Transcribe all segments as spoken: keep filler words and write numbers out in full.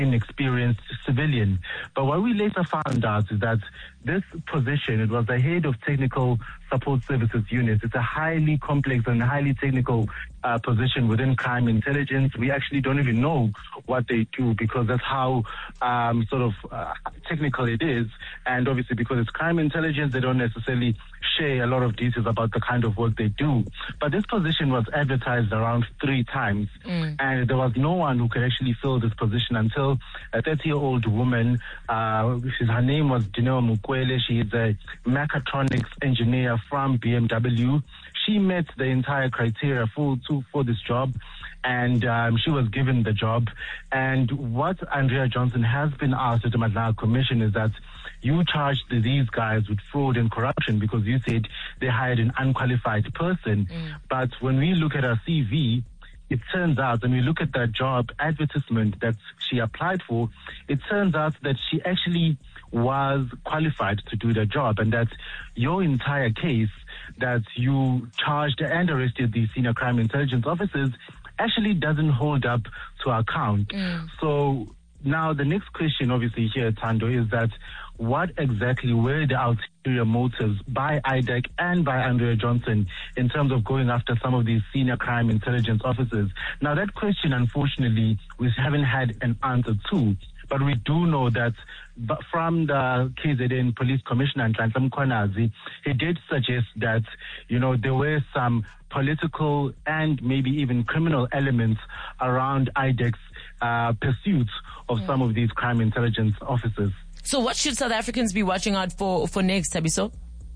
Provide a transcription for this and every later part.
inexperienced civilian. But what we later found out is that this position, it was the head of technical support services unit. It's a highly complex and highly technical uh, position within crime intelligence. We actually don't even know what they do because that's how um, sort of uh, technical it is. And obviously because it's crime intelligence, they don't necessarily share a lot of details about the kind of work they do. But this position was advertised around three times. Mm. And there was no one who could actually fill this position until a thirty-year-old woman, uh, her name was Dineo Mukwele. She is a mechatronics engineer from B M W. She met the entire criteria for to, for this job, and um, she was given the job. And what Andrea Johnson has been asked at the Madlanga Commission is that you charged these guys with fraud and corruption because you said they hired an unqualified person. Mm. But when we look at her C V, it turns out, when we look at that job advertisement that she applied for, it turns out that she actually was qualified to do the job, and that your entire case that you charged and arrested the senior crime intelligence officers actually doesn't hold up to account. Mm. So now the next question obviously here, Tando, is that what exactly were the ulterior motives by I D E C and by Andrea Johnson in terms of going after some of these senior crime intelligence officers? Now that question, unfortunately, we haven't had an answer to. But we do know that from the K Z N Police Commissioner, Nhlanhla Mkhwanazi, he did suggest that, you know, there were some political and maybe even criminal elements around I D E C's uh, pursuit of mm. some of these crime intelligence officers. So what should South Africans be watching out for, for next, Thabiso?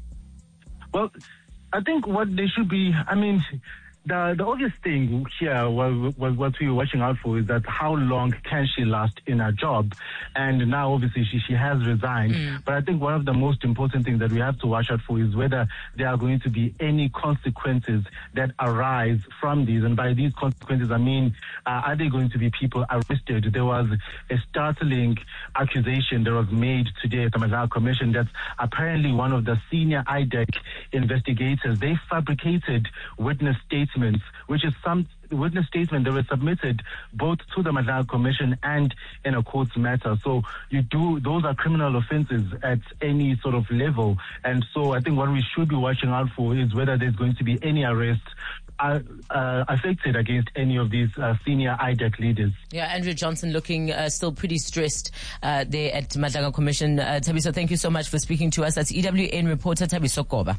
Well, I think what they should be, I mean, The the obvious thing here, was, was what we were watching out for, is that how long can she last in her job? And now, obviously, she, she has resigned. Mm. But I think one of the most important things that we have to watch out for is whether there are going to be any consequences that arise from these. And by these consequences, I mean, uh, are there going to be people arrested? There was a startling accusation that was made today at the Madlanga Commission that apparently one of the senior I D E C investigators, they fabricated witness statements, which is some witness statement that were submitted both to the Madlanga Commission and in a court's matter. So you do, those are criminal offences at any sort of level. And so I think what we should be watching out for is whether there's going to be any arrest Uh, uh, affected against any of these uh, senior I D E C leaders. Yeah, Andrea Johnson looking uh, still pretty stressed uh, there at Madlanga Commission. Uh, Thabiso, thank you so much for speaking to us. That's E W N reporter Thabiso Koba.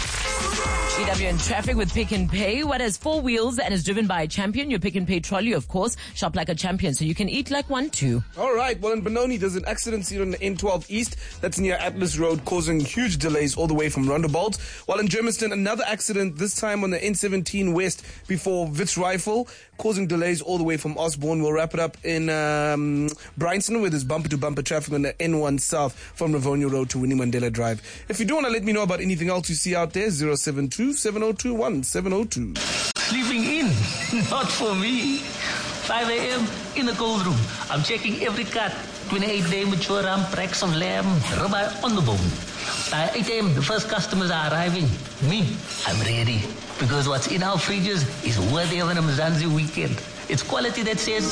E W N traffic with Pick and Pay. What has four wheels and is driven by a champion? Your Pick and Pay trolley, of course. Shop like a champion so you can eat like one too. All right. Well, in Benoni, there's an accident here on the N twelve East. That's near Atlas Road, causing huge delays all the way from Rondebolt. While in Germiston, another accident, this time on the N seventeen West before Wits Rifle, causing delays all the way from Osborne. We'll wrap it up in um, Bryanston, where there's bumper-to-bumper traffic on the N one South from Rivonia Road to Winnie Mandela Drive. If you do want to let me know about anything else you see out there, zero seven two, seven oh two, one seven oh two. Sleeping in? Not for me. five a.m. in the cold room. I'm checking every cut. twenty-eight day mature ram, cracks of lamb, ribeye on the bone. By eight a.m. the first customers are arriving. Me, I'm ready. Because what's in our fridges is worthy of an Mzansi weekend. It's quality that says...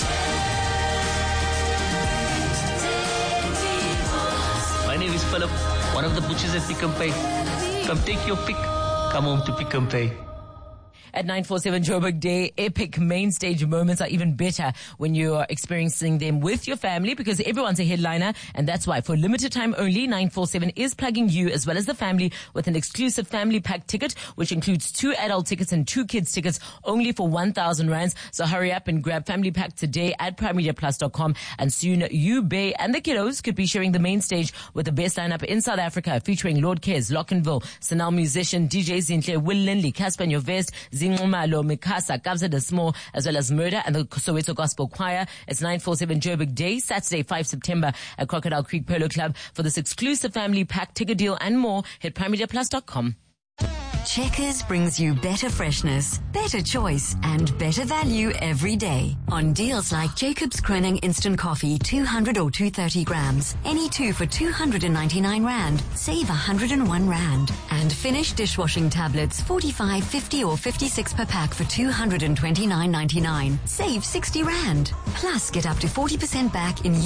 My name is Philip, one of the butchers at Pick and Pay. Come take your pick. Come home to Pick and Pay. At nine forty-seven Joburg Day, epic main stage moments are even better when you are experiencing them with your family because everyone's a headliner, and that's why for limited time only, nine forty-seven is plugging you as well as the family with an exclusive family pack ticket, which includes two adult tickets and two kids tickets only for one thousand rands. So hurry up and grab family pack today at prime media plus dot com, and soon you, Bay, and the kiddos could be sharing the main stage with the best lineup in South Africa, featuring Lord Kes, Lockenville, Sanal musician, D J Zinhle, Will Lindley, Casper Nyovest, Zingumalo, Mikasa, Kabza the Small, as well as Murder and the Soweto Gospel Choir. It's nine forty-seven Joburg Day, Saturday, the fifth of September at Crocodile Creek Polo Club. For this exclusive family pack ticket deal and more, hit prime media plus dot com. Checkers brings you better freshness, better choice, and better value every day. On deals like Jacob's Kroning Instant Coffee, two hundred or two hundred thirty grams. Any two for two hundred ninety-nine rand. Save one hundred one rand. And Finish dishwashing tablets, forty-five, fifty or fifty-six per pack for two hundred twenty-nine ninety-nine. Save sixty rand. Plus, get up to forty percent back in